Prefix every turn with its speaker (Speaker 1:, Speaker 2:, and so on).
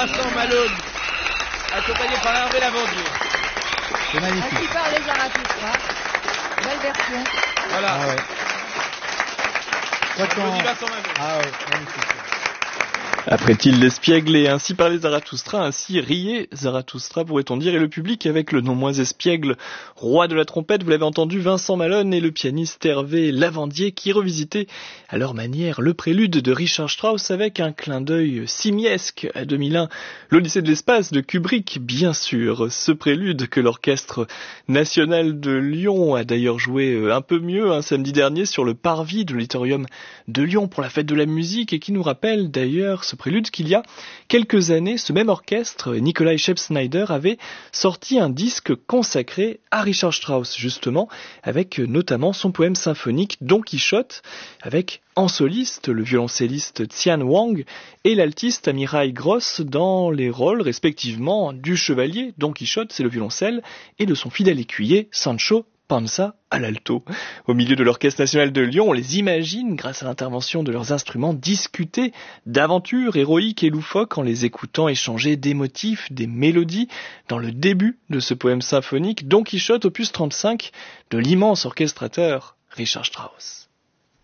Speaker 1: Vincent Malone, accompagné par Hervé Lavandier.
Speaker 2: C'est magnifique.
Speaker 3: Ainsi parle Zarathustra. Belle version.
Speaker 1: Voilà.
Speaker 2: Ah ouais.
Speaker 1: Applaudis Vincent Malone.
Speaker 2: Ah ouais, magnifique.
Speaker 4: Après-il l'espiègle et ainsi parlait Zarathustra, ainsi riait Zarathustra, pourrait-on dire, et le public avec le non moins espiègle roi de la trompette, vous l'avez entendu, Vincent Malone et le pianiste Hervé Lavandier qui revisitaient à leur manière le prélude de Richard Strauss avec un clin d'œil simiesque à 2001, l'Odyssée de l'espace de Kubrick, bien sûr, ce prélude que l'Orchestre National de Lyon a d'ailleurs joué un peu mieux un samedi dernier sur le parvis de l'Auditorium de Lyon pour la fête de la musique et qui nous rappelle d'ailleurs ce prélude qu'il y a quelques années, ce même orchestre, Nikolai Scheib-Snyder, avait sorti un disque consacré à Richard Strauss, justement, avec notamment son poème symphonique Don Quichotte, avec en soliste le violoncelliste Tian Wang et l'altiste Amirai Gross dans les rôles respectivement du chevalier Don Quichotte, c'est le violoncelle, et de son fidèle écuyer Sancho Panza à l'alto. Au milieu de l'Orchestre National de Lyon, on les imagine, grâce à l'intervention de leurs instruments, discuter d'aventures héroïques et loufoques en les écoutant échanger des motifs, des mélodies, dans le début de ce poème symphonique Don Quichotte opus 35 de l'immense orchestrateur Richard Strauss.